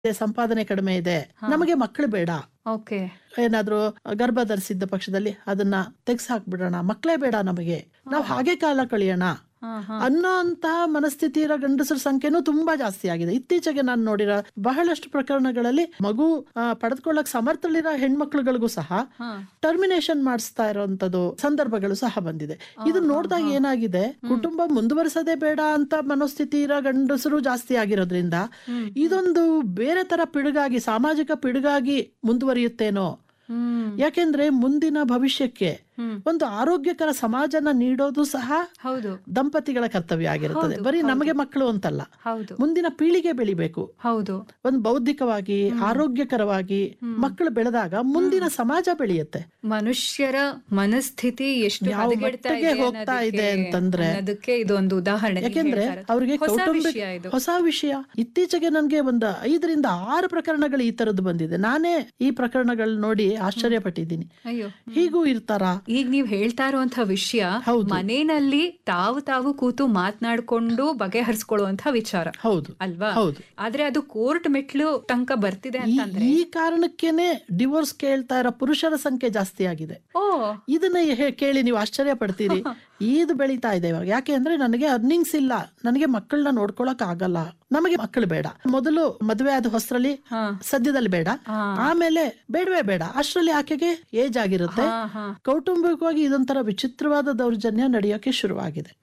ಸಂಪಾದನೆ ಕಡಿಮೆ ಇದೆ, ನಮಗೆ ಮಕ್ಕಳು ಬೇಡ, ಓಕೆ, ಏನಾದ್ರೂ ಗರ್ಭ ಧರಿಸಿದ್ದ ಪಕ್ಷದಲ್ಲಿ ಅದನ್ನ ತೆಗ್ಸ್ ಹಾಕ್ಬಿಡೋಣ, ಮಕ್ಕಳೇ ಬೇಡ ನಮಗೆ, ನಾವು ಹಾಗೆ ಕಾಲ ಕಳಿಯೋಣ ಅನ್ನೋಂತಹ ಮನಸ್ಥಿತಿ ಇರೋ ಗಂಡಸರ ಸಂಖ್ಯೆನೂ ತುಂಬಾ ಜಾಸ್ತಿ ಆಗಿದೆ. ಇತ್ತೀಚೆಗೆ ನಾನು ನೋಡಿರೋ ಬಹಳಷ್ಟು ಪ್ರಕರಣಗಳಲ್ಲಿ ಮಗು ಪಡೆದುಕೊಳ್ಳಕ್ ಸಮರ್ಥಳಿರೋ ಹೆಣ್ಮಕ್ಳುಗಳಿಗೂ ಸಹ ಟರ್ಮಿನೇಷನ್ ಮಾಡಿಸ್ತಾ ಇರೋಂಥದ್ದು ಸಂದರ್ಭಗಳು ಸಹ ಬಂದಿದೆ. ಇದನ್ನ ನೋಡಿದಾಗ ಏನಾಗಿದೆ, ಕುಟುಂಬ ಮುಂದುವರಿಸೋದೇ ಬೇಡ ಅಂತ ಮನೋಸ್ಥಿತಿ ಇರೋ ಗಂಡಸರು ಜಾಸ್ತಿ ಆಗಿರೋದ್ರಿಂದ ಇದೊಂದು ಬೇರೆ ತರ ಪಿಡುಗಾಗಿ, ಸಾಮಾಜಿಕ ಪಿಡುಗಾಗಿ ಮುಂದುವರಿಯುತ್ತೇನೋ. ಯಾಕೆಂದ್ರೆ ಮುಂದಿನ ಭವಿಷ್ಯಕ್ಕೆ ಒಂದು ಆರೋಗ್ಯಕರ ಸಮಾಜನ ನೀಡೋದು ಸಹ ಹೌದು ದಂಪತಿಗಳ ಕರ್ತವ್ಯ ಆಗಿರುತ್ತದೆ. ಬರೀ ನಮಗೆ ಮಕ್ಕಳು ಅಂತಲ್ಲ, ಮುಂದಿನ ಪೀಳಿಗೆ ಬೆಳಿಬೇಕು. ಹೌದು, ಒಂದು ಬೌದ್ಧಿಕವಾಗಿ ಆರೋಗ್ಯಕರವಾಗಿ ಮಕ್ಕಳು ಬೆಳೆದಾಗ ಮುಂದಿನ ಸಮಾಜ ಬೆಳೆಯುತ್ತೆ. ಮನುಷ್ಯರ ಮನಸ್ಥಿತಿ ಎಷ್ಟು ಯಾವ ಮಟ್ಟಿಗೆ ಹೋಗ್ತಾ ಇದೆ ಅಂತಂದ್ರೆ ಅದಕ್ಕೆ ಇದೊಂದು ಉದಾಹರಣೆ. ಯಾಕೆಂದ್ರೆ ಅವ್ರಿಗೆ ಹೊಸ ವಿಷಯ. ಇತ್ತೀಚೆಗೆ ನನ್ಗೆ ಒಂದು 5 ರಿಂದ 6 ಪ್ರಕರಣಗಳು ಈ ತರದ್ದು ಬಂದಿದೆ. ನಾನೇ ಈ ಪ್ರಕರಣಗಳು ನೋಡಿ ಆಶ್ಚರ್ಯಪಟ್ಟಿದ್ದೀನಿ. ಅಯ್ಯೋ, ಹೀಗೂ ಇರ್ತಾರ? ಈಗ ನೀವ್ ಹೇಳ್ತಾ ಇರುವಂತ ವಿಷಯ ಮನೆಯಲ್ಲಿ ತಾವು ಕೂತು ಮಾತನಾಡ್ಕೊಂಡು ಬಗೆಹರಿಸ್ಕೊಳ್ಳುವಂತ ವಿಚಾರ. ಹೌದು ಅಲ್ವಾ? ಹೌದು. ಆದ್ರೆ ಅದು ಕೋರ್ಟ್ ಮೆಟ್ಲು ತನಕ ಬರ್ತಿದೆ ಅಂತಂದ್ರೆ ಈ ಕಾರಣಕ್ಕೇನೆ ಡಿವೋರ್ಸ್ ಕೇಳ್ತಾ ಇರೋ ಪುರುಷರ ಸಂಖ್ಯೆ ಜಾಸ್ತಿ ಆಗಿದೆ. ಇದನ್ನ ಕೇಳಿ ನೀವು ಆಶ್ಚರ್ಯ ಪಡ್ತೀರಿ. ಇದು ಬೆಳೀತಾ ಇದೆ ಇವಾಗ. ಯಾಕೆ ಅಂದ್ರೆ ನನಗೆ ಅರ್ನಿಂಗ್ಸ್ ಇಲ್ಲ, ನನಗೆ ಮಕ್ಕಳನ್ನ ನೋಡ್ಕೊಳಕ್ ಆಗಲ್ಲ, ನಮಗೆ ಮಕ್ಕಳು ಬೇಡ. ಮೊದಲು ಮದುವೆ ಆದ ಹೊಸರಲ್ಲಿ ಸದ್ಯದಲ್ಲಿ ಬೇಡ, ಆಮೇಲೆ ಬೇಡವೇ ಬೇಡ, ಅಷ್ಟರಲ್ಲಿ ಆಕೆಗೆ ಏಜ್ ಆಗಿರುತ್ತೆ. ಕೌಟುಂಬಿಕವಾಗಿ ಇದೊಂಥರ ವಿಚಿತ್ರವಾದ ದೌರ್ಜನ್ಯ ನಡೆಯೋಕೆ ಶುರುವಾಗಿದೆ.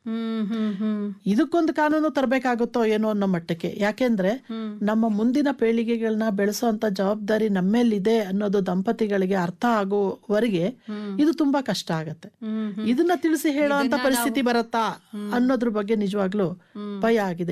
ಇದಕ್ಕೊಂದು ಕಾನೂನು ತರಬೇಕಾಗುತ್ತೋ ಏನೋ ಅನ್ನೋ ಮಟ್ಟಕ್ಕೆ. ಯಾಕೆಂದ್ರೆ ನಮ್ಮ ಮುಂದಿನ ಪೀಳಿಗೆಗಳನ್ನ ಬೆಳೆಸುವಂತ ಜವಾಬ್ದಾರಿ ನಮ್ಮೇಲಿದೆ ಅನ್ನೋದು ದಂಪತಿಗಳಿಗೆ ಅರ್ಥ ಆಗುವವರೆಗೆ ಇದು ತುಂಬಾ ಕಷ್ಟ ಆಗತ್ತೆ. ಇದನ್ನ ತಿಳಿಸಿ ಹೇಳೋ ಪರಿಸ್ಥಿತಿ ಬರತ್ತಾ ಅನ್ನೋದ್ರ ಬಗ್ಗೆ ನಿಜವಾಗ್ಲೂ ಭಯ ಆಗಿದೆ.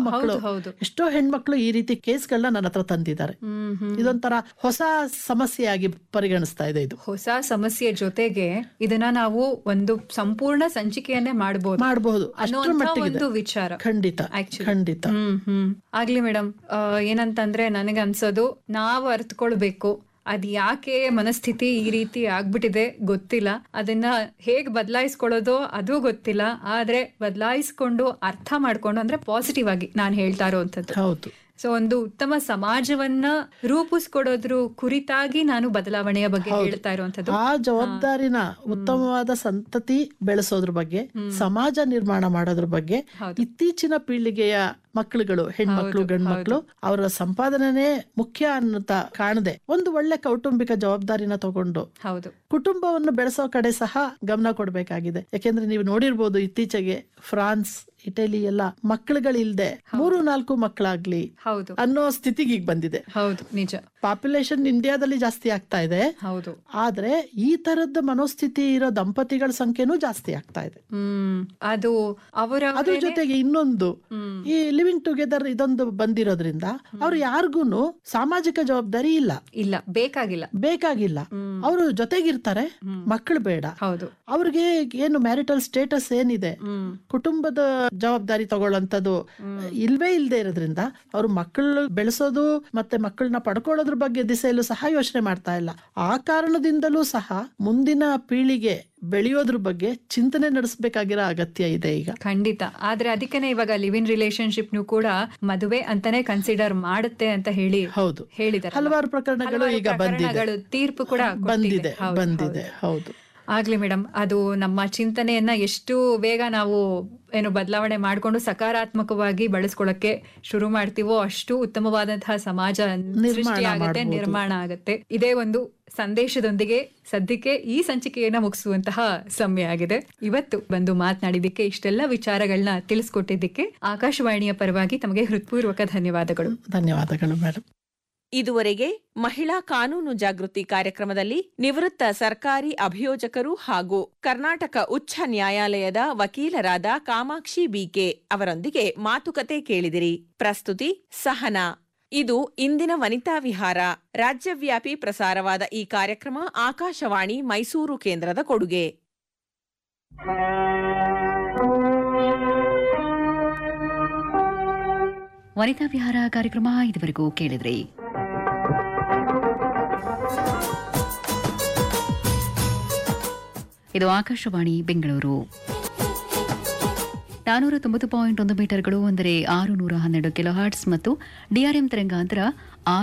ಎಷ್ಟೋ ಹೆಣ್ಮಕ್ಳು ಈ ರೀತಿ ಕೇಸ್ಗಳನ್ನ ನನ್ನ ಹತ್ರ ತಂದಿದ್ದಾರೆ. ಇದೊಂಥರ ಹೊಸ ಸಮಸ್ಯೆಯಾಗಿ ಪರಿಗಣಿಸ್ತಾ ಇದೆ. ಇದು ಹೊಸ ಸಮಸ್ಯೆ ಜೊತೆಗೆ ಇದನ್ನ ನಾವು ಒಂದು ಸಂಪೂರ್ಣ ಸಂಚಿಕೆಯನ್ನೇ ಮಾಡಬಹುದು ಅಷ್ಟರ ಮಟ್ಟಿಗೆ ಒಂದು ವಿಚಾರ. ಖಂಡಿತ ಖಂಡಿತ. ಆಗ್ಲಿ ಮೇಡಮ್, ಏನಂತಂದ್ರೆ ನನಗೆ ಅನ್ಸೋದು ನಾವು ಅರ್ಥಕೊಳ್ಬೇಕು ಅದ್ ಯಾಕೆ ಮನಸ್ಥಿತಿ ಈ ರೀತಿ ಆಗ್ಬಿಟ್ಟಿದೆ ಗೊತ್ತಿಲ್ಲ, ಅದನ್ನ ಹೇಗ್ ಬದಲಾಯಿಸ್ಕೊಳ್ಳೋದು ಅದು ಗೊತ್ತಿಲ್ಲ. ಆದ್ರೆ ಬದಲಾಯಿಸ್ಕೊಂಡು ಅರ್ಥ ಮಾಡ್ಕೊಂಡು ಅಂದ್ರೆ ಪಾಸಿಟಿವ್ ಆಗಿ ನಾನು ಹೇಳ್ತಾ ಇರೋವಂಥದ್ದು. ಹೌದು. ಸೊ ಒಂದು ಉತ್ತಮ ಸಮಾಜವನ್ನ ರೂಪಿಸ್ಕೊಡೋದ್ರ ಕುರಿತಾಗಿ ನಾನು ಬದಲಾವಣೆಯ ಬಗ್ಗೆ ಹೇಳ್ತಾ ಇರುವಂತದ್ದು. ಆ ಜವಾಬ್ದಾರಿನ ಉತ್ತಮವಾದ ಸಂತತಿ ಬೆಳೆಸೋದ್ರ ಬಗ್ಗೆ, ಸಮಾಜ ನಿರ್ಮಾಣ ಮಾಡೋದ್ರ ಬಗ್ಗೆ ಇತ್ತೀಚಿನ ಪೀಳಿಗೆಯ ಮಕ್ಕಳುಗಳು, ಹೆಣ್ಮಕ್ಳು ಗಂಡ್ಮಕ್ಳು ಅವರ ಸಂಪಾದನೆ ಮುಖ್ಯ ಅನ್ನತ ಕಾಣದೆ ಒಂದು ಒಳ್ಳೆ ಕೌಟುಂಬಿಕ ಜವಾಬ್ದಾರಿನ ತಗೊಂಡು ಕುಟುಂಬವನ್ನು ಬೆಳೆಸೋ ಕಡೆ ಸಹ ಗಮನ ಕೊಡ್ಬೇಕಾಗಿದೆ. ಯಾಕೆಂದ್ರೆ ನೀವು ನೋಡಿರ್ಬೋದು ಇತ್ತೀಚೆಗೆ ಫ್ರಾನ್ಸ್, ಇಟಲಿ ಎಲ್ಲ ಮಕ್ಕಳುಗಳಿಲ್ದೆ 3-4 ಮಕ್ಕಳಾಗ್ಲಿ ಅನ್ನೋ ಸ್ಥಿತಿಗೆ ಈಗ ಬಂದಿದೆ. ಹೌದು, ನಿಜ. ಪಾಪ್ಯುಲೇಷನ್ ಇಂಡಿಯಾದಲ್ಲಿ ಜಾಸ್ತಿ ಆಗ್ತಾ ಇದೆ. ಹೌದು. ಆದ್ರೆ ಈ ತರದ ಮನೋಸ್ಥಿತಿ ಇರೋ ದಂಪತಿಗಳ ಸಂಖ್ಯೆನೂ ಜಾಸ್ತಿ ಆಗ್ತಾ ಇದೆ. ಅದು ಅದ್ರ ಜೊತೆಗೆ ಇನ್ನೊಂದು, ಈ ಲಿವಿಂಗ್ ಟುಗೆದರ್ ಇದೊಂದು ಬಂದಿರೋದ್ರಿಂದ ಅವ್ರು ಯಾರಿಗೂನು ಸಾಮಾಜಿಕ ಜವಾಬ್ದಾರಿ ಇಲ್ಲ, ಬೇಕಾಗಿಲ್ಲ. ಅವರು ಜೊತೆಗಿರ್ತಾರೆ, ಮಕ್ಕಳು ಬೇಡ. ಹೌದು. ಅವ್ರಿಗೆ ಏನು ಮ್ಯಾರಿಟಲ್ ಸ್ಟೇಟಸ್ ಏನಿದೆ, ಕುಟುಂಬದ ಜವಾಬ್ದಾರಿ ತಗೊಳ್ಳೋಂಥದ್ದು ಇಲ್ವೇ ಇಲ್ಲದೆ ಇರೋದ್ರಿಂದ ಅವ್ರು ಮಕ್ಕಳು ಬೆಳೆಸೋದು ಮತ್ತೆ ಮಕ್ಕಳನ್ನ ಪಡ್ಕೊಳ್ಳೋದ್ರ ಬಗ್ಗೆ ದಿಸೆಯಲ್ಲೂ ಸಹ ಯೋಚನೆ ಮಾಡ್ತಾ ಇಲ್ಲ. ಆ ಕಾರಣದಿಂದಲೂ ಸಹ ಮುಂದಿನ ಪೀಳಿಗೆ ಬೆಳೆಯೋದ್ರ ಬಗ್ಗೆ ಚಿಂತನೆ ನಡೆಸಬೇಕಾಗಿರೋ ಅಗತ್ಯ ಇದೆ ಈಗ. ಖಂಡಿತ. ಆದ್ರೆ ಅದಕ್ಕೇನೆ ಇವಾಗ ಲಿವ್ ಇನ್ ರಿಲೇಶನ್ಶಿಪ್ ನು ಕೂಡ ಮದುವೆ ಅಂತಾನೆ ಕನ್ಸಿಡರ್ ಮಾಡುತ್ತೆ ಅಂತ ಹೇಳಿದ್ದಾರೆ. ಹಲವಾರು ಪ್ರಕರಣಗಳು ಈಗ ತೀರ್ಪು ಕೂಡ ಬಂದಿದೆ. ಹೌದು. ಆಗ್ಲಿ ಮೇಡಮ್, ಅದು ನಮ್ಮ ಚಿಂತನೆಯನ್ನ ಎಷ್ಟು ಬೇಗ ನಾವು ಬದಲಾವಣೆ ಮಾಡ್ಕೊಂಡು ಸಕಾರಾತ್ಮಕವಾಗಿ ಬಳಸ್ಕೊಳ್ಳಕ್ಕೆ ಶುರು ಮಾಡ್ತೀವೋ ಅಷ್ಟು ಉತ್ತಮವಾದಂತಹ ಸಮಾಜ ಸೃಷ್ಟಿಯಾಗತ್ತೆ, ನಿರ್ಮಾಣ ಆಗತ್ತೆ. ಇದೇ ಒಂದು ಸಂದೇಶದೊಂದಿಗೆ ಸದ್ಯಕ್ಕೆ ಈ ಸಂಚಿಕೆಯನ್ನ ಮುಗಿಸುವಂತಹ ಸಮಯ ಆಗಿದೆ. ಇವತ್ತು ಬಂದು ಮಾತನಾಡಿದ್ದಕ್ಕೆ, ಇಷ್ಟೆಲ್ಲ ವಿಚಾರಗಳನ್ನ ತಿಳಿಸ್ಕೊಟ್ಟಿದ್ದಕ್ಕೆ ಆಕಾಶವಾಣಿಯ ಪರವಾಗಿ ತಮಗೆ ಹೃತ್ಪೂರ್ವಕ ಧನ್ಯವಾದಗಳು. ಧನ್ಯವಾದಗಳು ಮೇಡಮ್. ಇದುವರೆಗೆ ಮಹಿಳಾ ಕಾನೂನು ಜಾಗೃತಿ ಕಾರ್ಯಕ್ರಮದಲ್ಲಿ ನಿವೃತ್ತ ಸರ್ಕಾರಿ ಅಭಿಯೋಜಕರು ಹಾಗೂ ಕರ್ನಾಟಕ ಉಚ್ಚ ನ್ಯಾಯಾಲಯದ ವಕೀಲರಾದ ಕಾಮಾಕ್ಷಿ ಬಿಕೆ ಅವರೊಂದಿಗೆ ಮಾತುಕತೆ ಕೇಳಿದಿರಿ. ಪ್ರಸ್ತುತಿ ಸಹನಾ. ಇದು ಇಂದಿನ ವನಿತಾ ವಿಹಾರ. ರಾಜ್ಯವ್ಯಾಪಿ ಪ್ರಸಾರವಾದ ಈ ಕಾರ್ಯಕ್ರಮ ಆಕಾಶವಾಣಿ ಮೈಸೂರು ಕೇಂದ್ರದ ಕೊಡುಗೆ. ವನಿತಾ ವಿಹಾರ ಕಾರ್ಯಕ್ರಮ ಇದುವರೆಗೂ ಕೇಳಿದ್ರಿ. ಇದು ಆಕಾಶವಾಣಿ ಬೆಂಗಳೂರು. 490.1 ಮೀಟರ್ಗಳು ಅಂದರೆ 612 ಕಿಲೋ ಹರ್ಟ್ಸ್ ಮತ್ತು ಡಿಆರ್ಎಂ ತರಂಗಾಂತರ